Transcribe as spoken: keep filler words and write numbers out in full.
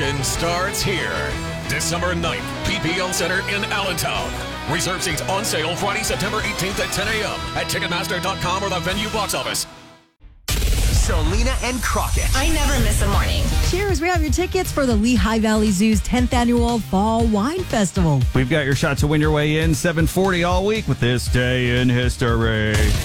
celebration starts here. December ninth, P P L Center in Allentown. Reserve seats on sale Friday, September eighteenth at ten a.m. at Ticketmaster dot com or the venue box office. Selena and Crockett. I never miss a morning. Cheers. We have your tickets for the Lehigh Valley Zoo's tenth Annual Fall Wine Festival. We've got your shot to win your way in seven forty all week with This Day in History.